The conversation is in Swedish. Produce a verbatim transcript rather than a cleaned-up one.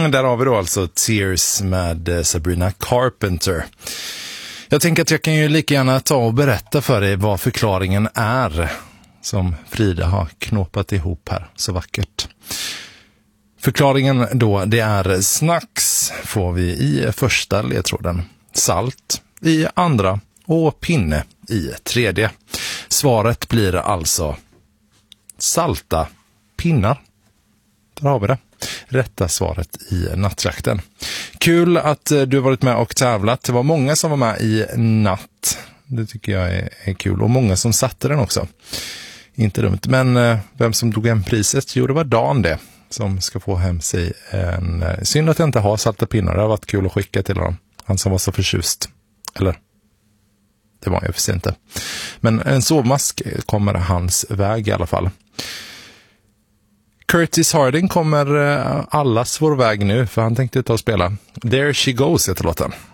där har vi då alltså Tears med Sabrina Carpenter. Jag tänker att jag kan ju lika gärna ta och berätta för dig vad förklaringen är som Frida har knåpat ihop här så vackert. Förklaringen då, det är snacks får vi i första ledtråden, salt i andra och pinne i tredje. Svaret blir alltså salta pinnar. Där har vi det. Rätta svaret i nattjakten. Kul att du varit med och tävlat. Det var många som var med i natt. Det tycker jag är, är kul. Och många som satte den också. Inte dumt. Men vem som tog hem priset? Jo, det var Dan det. Som ska få hem sig en... Synd att jag inte har salta pinnar. Det har varit kul att skicka till honom. Han som var så förtjust. Eller... Det var jag för sig inte. Men en sovmask kommer hans väg i alla fall. Curtis Harding kommer allas vår väg nu, för han tänkte ta och spela There She Goes heter låten.